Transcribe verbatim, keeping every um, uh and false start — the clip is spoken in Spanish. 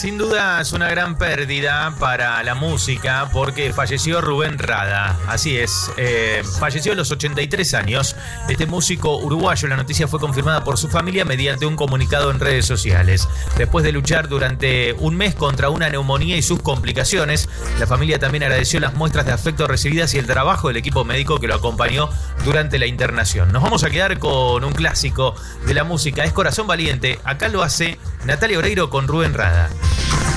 Sin duda es una gran pérdida para la música porque falleció Rubén Rada. Así es, eh, falleció a los ochenta y tres años. Este músico uruguayo, la noticia fue confirmada por su familia mediante un comunicado en redes sociales. Después de luchar durante un mes contra una neumonía y sus complicaciones, la familia también agradeció las muestras de afecto recibidas y el trabajo del equipo médico que lo acompañó durante la internación. Nos vamos a quedar con un clásico de la música, es Corazón Valiente. Acá lo hace Natalia Oreiro con Rubén Rada.